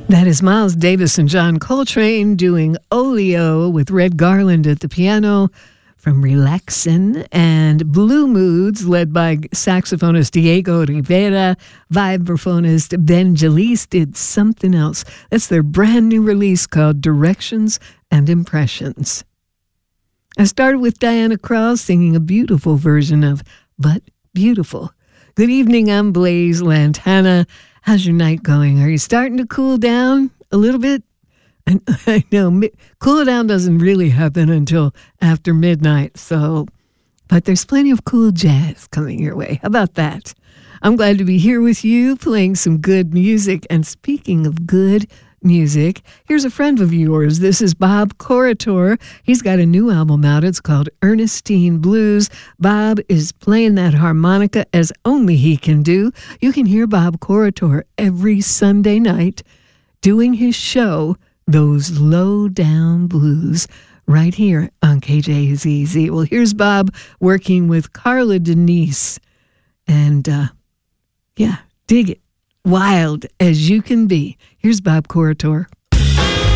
That is Miles Davis and John Coltrane doing Oleo with Red Garland at the piano from Relaxin', and Blue Moods led by saxophonist Diego Rivera, vibraphonist Ben Jalise did Something Else. That's their brand new release called Directions and Impressions. I started with Diana Krall singing a beautiful version of But Beautiful. Good evening, I'm Blaze Lantana. How's your night going? Are you starting to cool down a little bit? I know cool down doesn't really happen until after midnight, but there's plenty of cool jazz coming your way. How about that? I'm glad to be here with you playing some good music. And speaking of good music, here's a friend of yours. This is Bob Corritore. He's got a new album out. It's called Ernestine Blues. Bob is playing that harmonica as only he can do. You can hear Bob Corritore every Sunday night doing his show, Those Low Down Blues, right here on KJZZ. Well, here's Bob working with Carla Denise. And, dig it. Wild as you can be. Here's Bob Corritore.